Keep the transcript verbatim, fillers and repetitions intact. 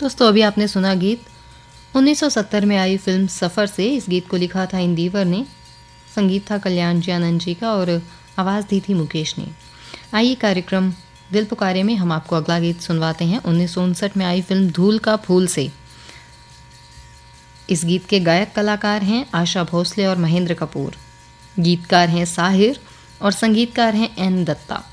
दोस्तों अभी आपने सुना गीत उन्नीस सौ सत्तर में आई फिल्म सफ़र से। इस गीत को लिखा था इंदिवर ने, संगीत था कल्याण जी आनंद जी का और आवाज़ दी थी मुकेश ने। आइए कार्यक्रम दिल पुकारे में हम आपको अगला गीत सुनवाते हैं उन्नीस सौ उनसठ में आई फिल्म धूल का फूल से। इस गीत के गायक कलाकार हैं आशा भोसले और महेंद्र कपूर, गीतकार हैं साहिर और संगीतकार हैं एन दत्ता।